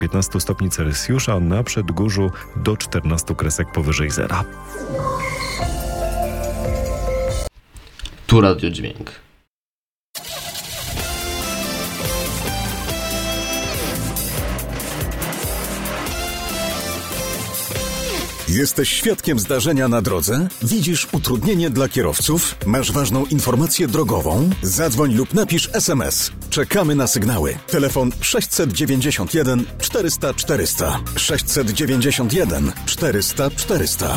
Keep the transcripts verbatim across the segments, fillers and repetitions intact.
piętnaście stopni Celsjusza, na Przedgórzu do czternastu kresek powyżej zera. Tu Radio Dźwięk. Jesteś świadkiem zdarzenia na drodze? Widzisz utrudnienie dla kierowców? Masz ważną informację drogową? Zadzwoń lub napisz es em es. Czekamy na sygnały. Telefon sześćset dziewięćdziesiąt jeden czterysta czterysta. sześćset dziewięćdziesiąt jeden czterysta czterysta.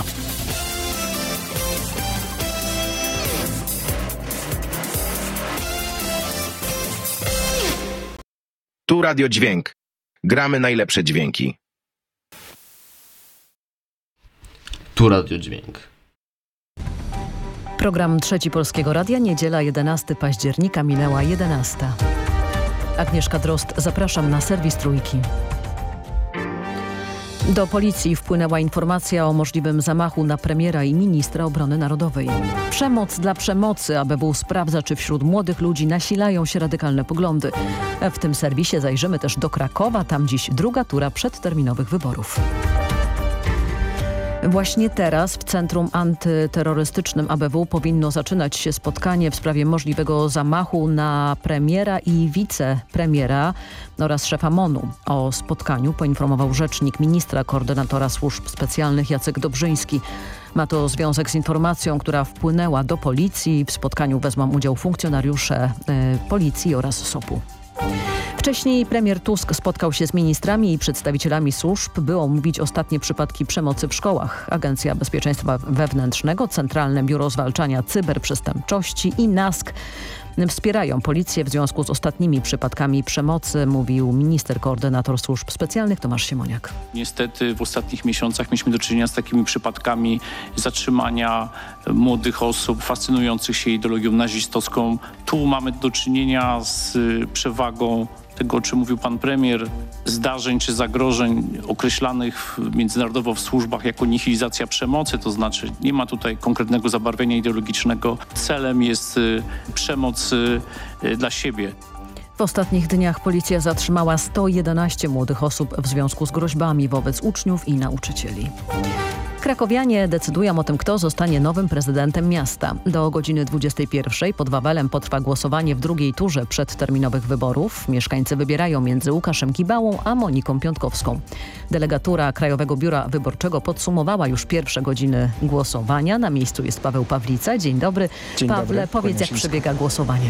Tu Radio Dźwięk. Gramy najlepsze dźwięki. Tu Radio Dźwięk. Program Trzeci Polskiego Radia, niedziela jedenastego października, minęła jedenasta. Agnieszka Drozd, zapraszam na serwis Trójki. Do policji wpłynęła informacja o możliwym zamachu na premiera i ministra obrony narodowej. Przemoc dla przemocy. A B W sprawdza, czy wśród młodych ludzi nasilają się radykalne poglądy. W tym serwisie zajrzymy też do Krakowa. Tam dziś druga tura przedterminowych wyborów. Właśnie teraz w Centrum Antyterrorystycznym A B W powinno zaczynać się spotkanie w sprawie możliwego zamachu na premiera i wicepremiera oraz szefa M O N u. O spotkaniu poinformował rzecznik ministra koordynatora służb specjalnych Jacek Dobrzyński. Ma to związek z informacją, która wpłynęła do policji. W spotkaniu wezmą udział funkcjonariusze y, policji oraz S O P u. Wcześniej premier Tusk spotkał się z ministrami i przedstawicielami służb, by omówić ostatnie przypadki przemocy w szkołach. Agencja Bezpieczeństwa Wewnętrznego, Centralne Biuro Zwalczania Cyberprzestępczości i N A S K wspierają policję w związku z ostatnimi przypadkami przemocy, mówił minister koordynator służb specjalnych Tomasz Siemoniak. Niestety w ostatnich miesiącach mieliśmy do czynienia z takimi przypadkami zatrzymania młodych osób fascynujących się ideologią nazistowską. Tu mamy do czynienia z przewagą tego, o czym mówił pan premier, zdarzeń czy zagrożeń określanych międzynarodowo w służbach jako nihilizacja przemocy, to znaczy nie ma tutaj konkretnego zabarwienia ideologicznego. Celem jest przemoc dla siebie. W ostatnich dniach policja zatrzymała sto jedenaście młodych osób w związku z groźbami wobec uczniów i nauczycieli. Krakowianie decydują o tym, kto zostanie nowym prezydentem miasta. Do godziny dwudziestej pierwszej pod Wawelem potrwa głosowanie w drugiej turze przedterminowych wyborów. Mieszkańcy wybierają między Łukaszem Kibałą a Moniką Piątkowską. Delegatura Krajowego Biura Wyborczego podsumowała już pierwsze godziny głosowania. Na miejscu jest Paweł Pawlica. Dzień dobry. Dzień Pawle, dobry. powiedz, jak przebiega głosowanie.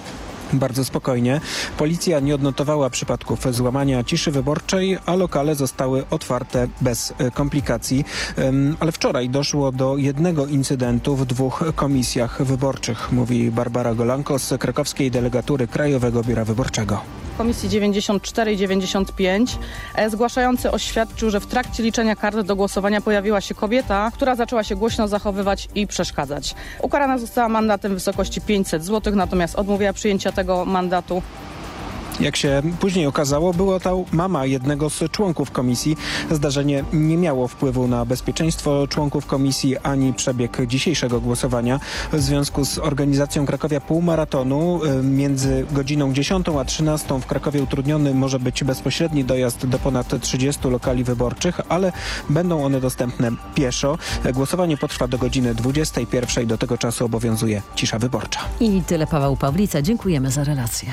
Bardzo spokojnie. Policja nie odnotowała przypadków złamania ciszy wyborczej, a lokale zostały otwarte bez komplikacji. Ale wczoraj doszło do jednego incydentu w dwóch komisjach wyborczych, mówi Barbara Golanko z krakowskiej delegatury Krajowego Biura Wyborczego. Komisji dziewięćdziesiąt cztery i dziewięćdziesiąt pięć zgłaszający oświadczył, że w trakcie liczenia kart do głosowania pojawiła się kobieta, która zaczęła się głośno zachowywać i przeszkadzać. Ukarana została mandatem w wysokości pięćset złotych, natomiast odmówiła przyjęcia tego mandatu. Jak się później okazało, była to mama jednego z członków komisji. Zdarzenie nie miało wpływu na bezpieczeństwo członków komisji ani przebieg dzisiejszego głosowania. W związku z organizacją Krakowia Półmaratonu między godziną dziesiątą a trzynastą w Krakowie utrudniony może być bezpośredni dojazd do ponad trzydziestu lokali wyborczych, ale będą one dostępne pieszo. Głosowanie potrwa do godziny dwudziestej pierwszej. Do tego czasu obowiązuje cisza wyborcza. I tyle, Paweł Pawlica. Dziękujemy za relację.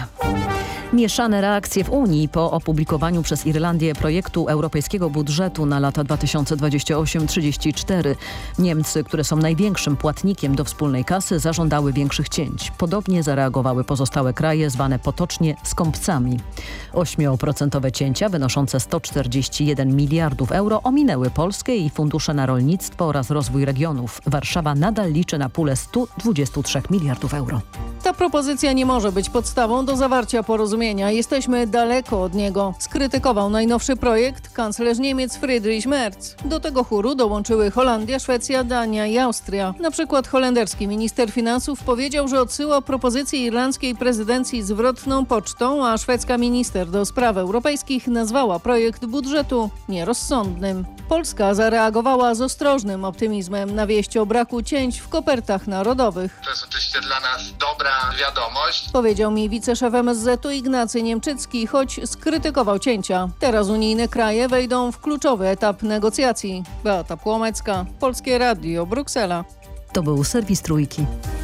Mieszane reakcje w Unii po opublikowaniu przez Irlandię projektu europejskiego budżetu na lata dwa tysiące dwudziesty ósmy do trzydziestego czwartego. Niemcy, które są największym płatnikiem do wspólnej kasy, zażądały większych cięć. Podobnie zareagowały pozostałe kraje, zwane potocznie skąpcami. Ośmioprocentowe cięcia wynoszące sto czterdzieści jeden miliardów euro ominęły Polskę i fundusze na rolnictwo oraz rozwój regionów. Warszawa nadal liczy na pulę stu dwudziestu trzech miliardów euro. Ta propozycja nie może być podstawą do zawarcia porozumienia. Jesteśmy daleko od niego. Skrytykował najnowszy projekt kanclerz Niemiec Friedrich Merz. Do tego chóru dołączyły Holandia, Szwecja, Dania i Austria. Na przykład holenderski minister finansów powiedział, że odsyła propozycję irlandzkiej prezydencji zwrotną pocztą, a szwedzka minister do spraw europejskich nazwała projekt budżetu nierozsądnym. Polska zareagowała z ostrożnym optymizmem na wieść o braku cięć w kopertach narodowych. To jest oczywiście dla nas dobra wiadomość, powiedział mi wiceszef M S Z-u Ignacy Ignacy Niemczycki, choć skrytykował cięcia. Teraz unijne kraje wejdą w kluczowy etap negocjacji. Beata Płomecka, Polskie Radio, Bruksela. To był serwis Trójki.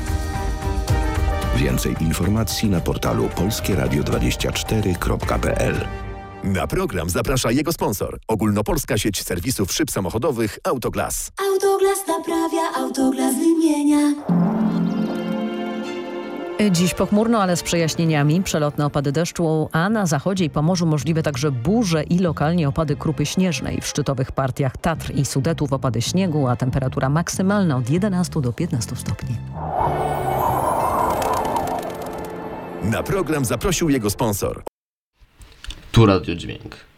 Więcej informacji na portalu polskie radio dwadzieścia cztery kropka p l. Na program zaprasza jego sponsor. Ogólnopolska sieć serwisów szyb samochodowych Autoglas. Autoglas naprawia, Autoglas wymienia. Dziś pochmurno, ale z przejaśnieniami. Przelotne opady deszczu, a na zachodzie i Pomorzu możliwe także burze i lokalnie opady krupy śnieżnej. W szczytowych partiach Tatr i Sudetów opady śniegu, a temperatura maksymalna od jedenastu do piętnastu stopni. Na program zaprosił jego sponsor. Tu Radio Dźwięk.